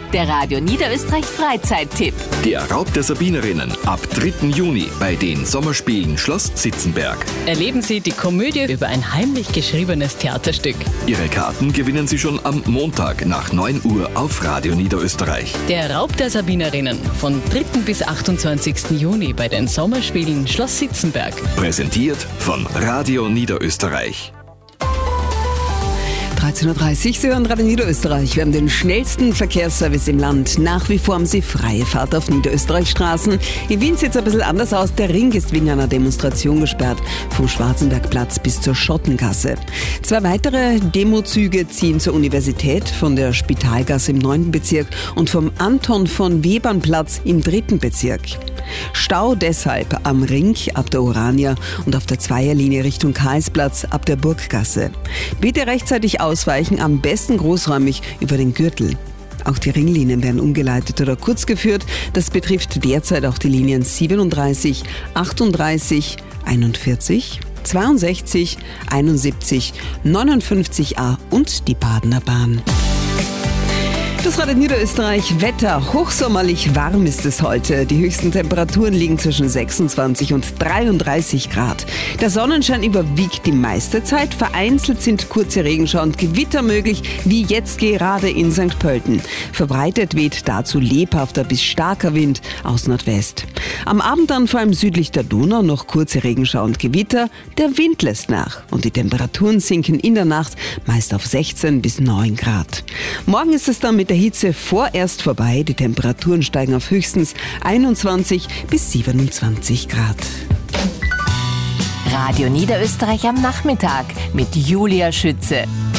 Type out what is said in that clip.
Der Radio Niederösterreich Freizeittipp. Der Raub der Sabinerinnen ab 3. Juni bei den Sommerspielen Schloss Sitzenberg. Erleben Sie die Komödie über ein heimlich geschriebenes Theaterstück. Ihre Karten gewinnen Sie schon am Montag nach 9 Uhr auf Radio Niederösterreich. Der Raub der Sabinerinnen von 3. bis 28. Juni bei den Sommerspielen Schloss Sitzenberg. Präsentiert von Radio Niederösterreich. 13.30 Uhr, Sie hören Radio Niederösterreich. Wir haben den schnellsten Verkehrsservice im Land. Nach wie vor haben Sie freie Fahrt auf Niederösterreichstraßen. In Wien sieht es ein bisschen anders aus. Der Ring ist wegen einer Demonstration gesperrt, vom Schwarzenbergplatz bis zur Schottengasse. 2 weitere Demozüge ziehen zur Universität von der Spitalgasse im 9. Bezirk und vom Anton von Webern-Platz im 3. Bezirk. Stau deshalb am Ring ab der Urania und auf der Zweierlinie Richtung Karlsplatz ab der Burggasse. Bitte rechtzeitig ausweichen, am besten großräumig über den Gürtel. Auch die Ringlinien werden umgeleitet oder kurz geführt. Das betrifft derzeit auch die Linien 37, 38, 41, 62, 71, 59a und die Badener Bahn. Das Radio Niederösterreich Wetter. Hochsommerlich warm ist es heute. Die höchsten Temperaturen liegen zwischen 26 und 33 Grad. Der Sonnenschein überwiegt die meiste Zeit. Vereinzelt sind kurze Regenschauer und Gewitter möglich, wie jetzt gerade in St. Pölten. Verbreitet weht dazu lebhafter bis starker Wind aus Nordwest. Am Abend dann vor allem südlich der Donau noch kurze Regenschauer und Gewitter. Der Wind lässt nach und die Temperaturen sinken in der Nacht meist auf 16 bis 9 Grad. Morgen ist es dann mit der Hitze vorerst vorbei. Die Temperaturen steigen auf höchstens 21 bis 27 Grad. Radio Niederösterreich am Nachmittag mit Julia Schütze.